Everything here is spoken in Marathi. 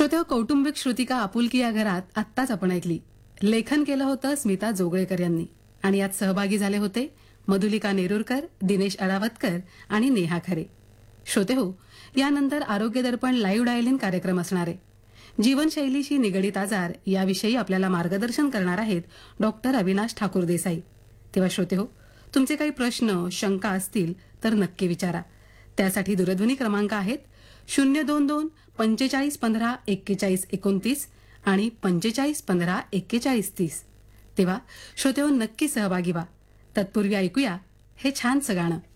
श्रोतेहो, कौटुंबिक श्रुतिका आपुलकी या घरात आत्ताच आपण ऐकली. लेखन केलं होतं स्मिता जोगळेकर यांनी आणि यात सहभागी झाले होते मधुलिका नेरुरकर, दिनेश अडावतकर आणि नेहा खरे. श्रोतेहो, यानंतर आरोग्य दर्पण लाईव्ह डायल इन कार्यक्रम असणार आहे. जीवनशैलीशी निगडीत आजार याविषयी आपल्याला मार्गदर्शन करणार आहेत डॉक्टर अविनाश ठाकूर देसाई. तेव्हा श्रोतेहो, तुमचे काही प्रश्न शंका असतील तर नक्की विचारा. त्यासाठी दूरध्वनी क्रमांक आहेत 022 45 15 41 29 आणि 45 15 41 30. तेव्हा श्रोतेहो, नक्की सहभागी व्हा. तत्पूर्वी ऐकूया हे छानसं गाणं.